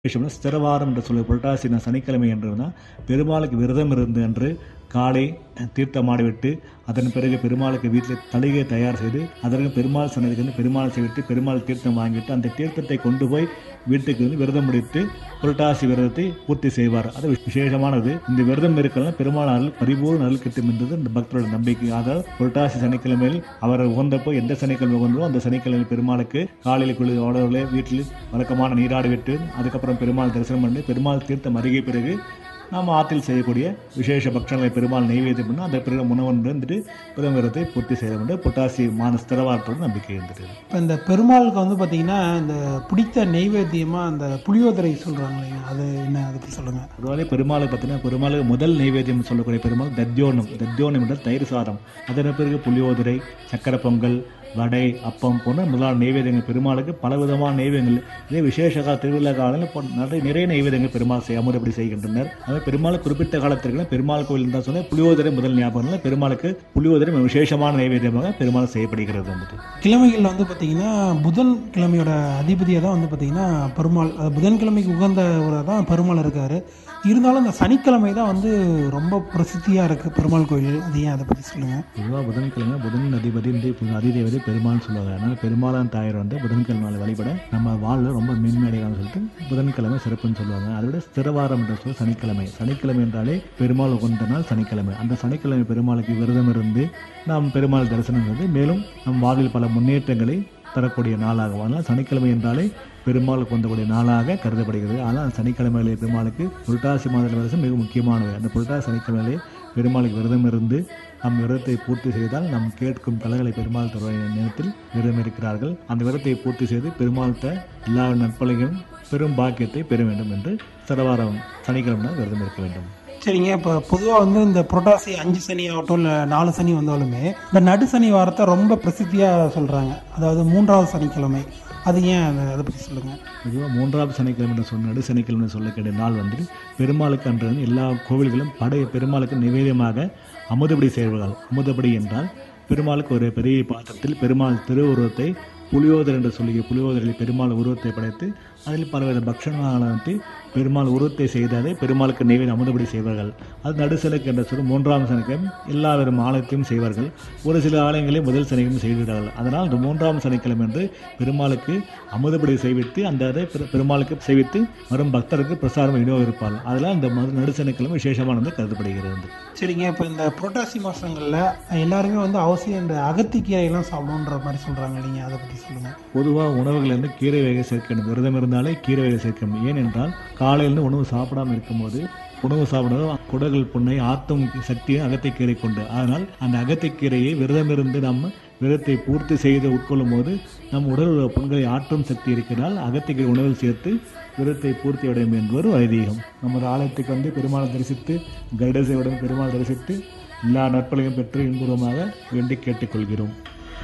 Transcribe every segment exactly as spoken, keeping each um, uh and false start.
விசேஷம்னா ஸ்திரவாரம் என்று சொல்லி புரட்டாசி சனிக்கிழமை என்று பெருமாளுக்கு விரதம் இருந்து அன்று காலை தீர்த்தமாடிவிட்டு அதன் பிறகு பெருமாளுக்கு வீட்டில் தளிகை தயார் செய்து அதற்கு பெருமாள் சன்னதிக்கு வந்து பெருமாள் செய்விட்டு பெருமாள் தீர்த்தம் வாங்கிட்டு அந்த தீர்த்தத்தை கொண்டு போய் வீட்டுக்கு வந்து விரதம் முடித்து புரட்டாசி விரதத்தை பூர்த்தி செய்வார். அது விசேஷமானது. இந்த விரதம் இருக்கலாம் பெருமாள் அருள் பரிபூர்ண அருள் கிட்டும் என்றது இந்த பக்தரோட நம்பிக்கை. அதாவது புரட்டாசி சனிக்கிழமையில் அவர் உகந்தப்போ எந்த சனிக்கிழமை உகந்தோ அந்த சனிக்கிழமை பெருமாளுக்கு காலையில் குழு ஓடவுல வீட்டில் வழக்கமான நீராடி விட்டு அதுக்கப்புறம் பெருமாள் தரிசனம் பண்ணி பெருமாள் தீர்த்தம் அருகே பிறகு நாம் ஆற்றில் செய்யக்கூடிய விசேஷ பக்ஷங்களை பெருமாள் நெய்வேத்தியம் பண்ணால் அந்த பிறகு உணவன் இருந்துட்டு பிரதமரத்தை பூர்த்தி செய்ய வேண்டும். பொட்டாசி மான ஸ்திரவாரத்தோடு நம்பிக்கை இருந்துட்டு. இப்போ இந்த பெருமாளுக்கு வந்து பார்த்தீங்கன்னா இந்த பிடித்த நெய்வேத்தியமாக அந்த புளியோதரை சொல்கிறாங்க இல்லைங்க, அது என்ன அதை பற்றி சொல்லுங்கள். அதுவாலே பெருமாளுக்கு பார்த்தீங்கன்னா பெருமாளுக்கு முதல் நெய்வேத்தியம் சொல்லக்கூடிய பெருமாள் தத்தியோனம். தத்தியோனம் என்ற தயிர் சாதம், அதன் பிறகு புளியோதரை, சக்கரை பொங்கல், வடை, அப்பம் போன்ற முதலான நெய்வேத்தியங்கள் பெருமாளுக்கு பல விதமான நெய்வேத்தியங்கள். இதே விசேஷ கால திருவிழா காலங்களில் நிறைய நிறைய நெய்வேத்தியங்கள் பெருமாள் செய்ய அமுதப்படி செய்கின்றனர். அதாவது பெருமாள் குறிப்பிட்ட காலத்திற்கு பெருமாள் கோயில் இருந்தால் சொன்னால் புளியோதரை முதல் ஞாபகம். பெருமாளுக்கு புளியோதரை விசேஷமான நெய்வேத்தியமாக பெருமாள் செய்யப்படுகிறது. வந்துட்டு கிழமைகள் வந்து பார்த்தீங்கன்னா புதன் கிழமையோட அதிபதியாக தான் வந்து பார்த்தீங்கன்னா பெருமாள், அது புதன்கிழமைக்கு உகந்த ஒரு தான் பெருமாள் இருக்காரு. இருந்தாலும் இந்த சனிக்கிழமை தான் வந்து ரொம்ப பிரசித்தியாக இருக்குது பெருமாள் கோயில். அது ஏன் அதை பற்றி சொல்லுங்கள். பொதுவாக புதன்கிழமை புதன் அதிபதி அதிதேவதை பெருமாள்னு சொல்லுவாங்க. அதனால் பெருமாளான் தாயார் வந்து புதன்கிழமை வழிபட நம்ம வாழ்ல ரொம்ப மேன்மையடையலாம்னு சொல்லிட்டு புதன்கிழமை சிறப்புன்னு சொல்லுவாங்க. அதை விட ஸ்திரவாரம் என்ற சொல் சனிக்கிழமை. சனிக்கிழமை என்றாலே பெருமாள் உகந்த நாள் சனிக்கிழமை. அந்த சனிக்கிழமை பெருமாளுக்கு விரதம் இருந்து நாம் பெருமாள் தரிசனம் செய்து மேலும் நம் வாழ்வில் பல முன்னேற்றங்களை தரக்கூடிய நாளாகும். அதனால் சனிக்கிழமை என்றாலே பெருமாளுக்கு வந்தக்கூடிய நாளாக கருதப்படுகிறது. ஆனால் சனிக்கிழமையிலே பெருமாளுக்கு புரட்டாசி மாத விரதம் மிக முக்கியமானது. அந்த புரட்டாசி சனிக்கிழமையிலே பெருமாளுக்கு விரதம் இருந்து நம் விரதத்தை பூர்த்தி செய்தால் நம் கேட்கும் கலைகளை பெருமாள் தருவ நேரத்தில் விரதம் இருக்கிறார்கள். அந்த விரதத்தை பூர்த்தி செய்து பெருமாள்கிட்ட எல்லா நற்பலையும் பெரும் பாக்கியத்தை பெற வேண்டும் என்று சரவாரம் சனிக்கிழமை விரதம் இருக்க வேண்டும். சரிங்க, இப்போ பொதுவாக வந்து இந்த புரட்டாசி அஞ்சு சனி ஆகட்டும் இல்லை நாலு சனி வந்தாலுமே இந்த நடு சனி வாரத்தை ரொம்ப பிரசித்தியாக சொல்கிறாங்க. அதாவது மூன்றாவது சனிக்கிழமை, அது ஏன் அதை அதை பற்றி சொல்லுங்கள். பொதுவாக மூன்றாவது சனிக்கிழமை சொன்ன நடு சனிக்கிழமை சொல்லக்கூடிய நாள் வந்துட்டு பெருமாளுக்கு அன்று எல்லா கோவில்களும் படை பெருமாளுக்கு நிவேதியமாக அமுதபடி செய்வார்கள். அமுதபடி என்றால் பெருமாளுக்கு ஒரு பெரிய பாத்திரத்தில் பெருமாள் திருவுருவத்தை புளியோதரை என்று சொல்லி புளியோதரையில் பெருமாள் உருவத்தை படைத்து அதில் பலவித பக்ஷணத்தை பெருமாள் உருவத்தை செய்தாலே பெருமாளுக்கு நெய்வேத்தியம் அமுதபடி செய்வார்கள். அது நடுசனுக்கு என்ற சொல்லி மூன்றாம் சனிக்கிழமை எல்லா வித ஆலயத்தையும் செய்வார்கள். ஒரு சில ஆலயங்களையும் முதல் சனிக்கிழமை செய்கிறார்கள். அதனால் இந்த மூன்றாம் சனிக்கிழமை என்று பெருமாளுக்கு அமுதபடி செய்வித்து அந்த அதை பெருமாளுக்கு செய்வித்து வரும் பக்தருக்கு பிரசாரம் விநியோகிப்பார்கள். அதனால் இந்த நடு சனிக்கிழமை விசேஷமானது கருதப்படுகிறது. சரிங்க, இப்போ இந்த புரட்டாசி மாதங்களில் எல்லாருமே வந்து அவசியம் இந்த அகத்திக்கீரையெல்லாம் சாப்பிடணுன்ற மாதிரி சொல்கிறாங்க இல்லைங்க, அதை பற்றி சொல்லுங்கள். பொதுவாக உணவுகள் வந்து கீரை வகை சேர்க்கணும். விரதம் இருந்தாலே கீரை வகை சேர்க்கணும். ஏனென்றால் காலையிலிருந்து உணவு சாப்பிடாமல் இருக்கும்போது உணவு சாப்பிடுவது குடல் புண்ணை ஆத்தும் சக்தியை அகத்திக்கீரை கொண்டு. அதனால் அந்த அகத்திக்கீரையை விரதம் இருந்து நம்ம விரதத்தை பூர்த்தி செய்து உட்கொள்ளும் போது நம் உடல் புண்களை ஆற்றும் சக்தி இருக்கிறதால் அகத்திக்கீரை உணவில் சேர்த்து விரதத்தை பூர்த்தி அடையும் என்பது ஐதீகம். நமது ஆலயத்துக்கு வந்து பெருமாளை தரிசித்து கருடசேவையுடன் பெருமாள் தரிசித்து எல்லா நற்பலையும் பெற்று இன்பூர்வமாக வேண்டி கேட்டுக்கொள்கிறோம்.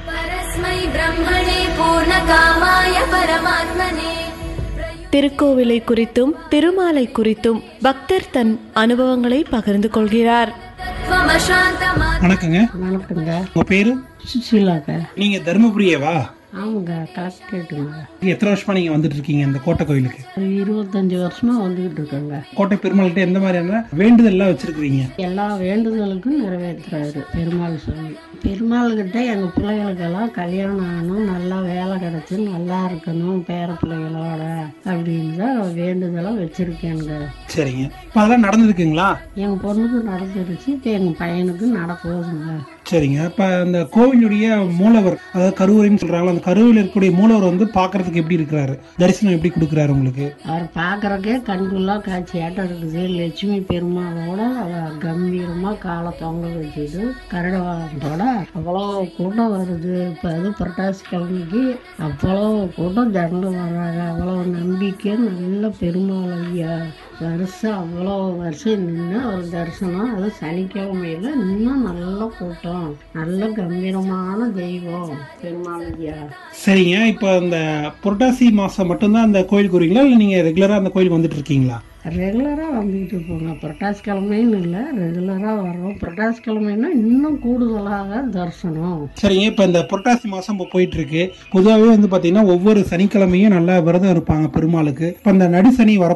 திருக்கோவிலை குறித்தும் திருமாலை குறித்தும் பக்தர் தன் அனுபவங்களை பகிர்ந்து கொள்கிறார். வணக்கங்க. வணக்கங்க. உங்க பேரு? சுஷீலாங்க. நீங்க தர்மபுரியவா? ஆமாங்க, கலெக்டரேட்டுங்க. எத்தனை வருஷமா நீங்க வந்துட்டு இருக்கீங்க இந்த கோட்டை கோயிலுக்கு? ஒரு இருபத்தஞ்சு வருஷமா வந்துகிட்டு இருக்கேங்க. கோட்டை பெருமாள்கிட்ட எந்த மாதிரியான வேண்டுதல் எல்லாம் வச்சிருக்கீங்க? எல்லா வேண்டுதலுக்கும் நிறைவேற்றுறாரு பெருமாள் சாமி. பெருமாள்கிட்ட எங்க பிள்ளைகளுக்கெல்லாம் கல்யாணம் ஆகணும், நல்லா வேலை கிடைச்சி நல்லா இருக்கணும் பேர பிள்ளைகளோட அப்படின்னு தான் வேண்டுதலாம் வச்சிருக்கேங்க. சரிங்க, இப்போ அதெல்லாம் நடந்திருக்குங்களா? எங்க பொண்ணுக்கு நடந்துருச்சு, இப்போ எங்க பையனுக்கு நடப்போகுதுங்க. சரிங்க, இப்போ அந்த கோவிலுடைய மூலவர், அதாவது கருவறைன்னு சொல்றாங்களா, அந்த கருவறையில் இருக்கக்கூடிய மூலவர் வந்து பாக்குறதுக்கு எப்படி இருக்கிறாரு, தரிசனம் எப்படி கொடுக்குறாரு உங்களுக்கு? அவர் பாக்குறக்கே கண்குள்ளா காட்சியாட்டம் இருக்குது. லட்சுமி பெருமாளோட கம்பீரமா காலை தொங்க வச்சுட்டு கருடவாளத்தோட அவ்வளோ கூட்டம் வருது. இப்போ அது புரட்டாசி கிழமைக்கு அவ்வளோ கூட்டம் ஜனங்க வர்றாங்க. அவ்வளோ நம்பிக்கை, நல்ல பெருமாள் ஐயா வருஷம் அவ்வளோ வருஷம் நின்று ஒரு தரிசனம். அது சனிக்கிழமையில இன்னும் நல்ல கூட்டம், நல்ல கம்பீரமான தெய்வம் பெருமாள் ஐயா. சரிங்க, இப்போ இந்த புரட்டாசி மாசம் மட்டும்தான் அந்த கோயிலுக்கு வருவீங்களா, இல்லை நீங்க ரெகுலரா அந்த கோயிலுக்கு வந்துட்டு இருக்கீங்களா? ரெகுலராக வந்துக்கிட்டு இருப்போங்க. புரட்டாசி கிழமைன்னு இல்லை, ரெகுலராக வர்றோம். புரட்டாசி கிழமைன்னா இன்னும் கூடுதலாக தரிசனம். சரிங்க, இப்போ இந்த புரட்டாசி மாதம் இப்போ போயிட்டு இருக்கு. பொதுவாகவே வந்து பார்த்தீங்கன்னா ஒவ்வொரு சனிக்கிழமையும் நல்லா விரதம் இருப்பாங்க பெருமாளுக்கு. இப்போ இந்த நடு சனி வர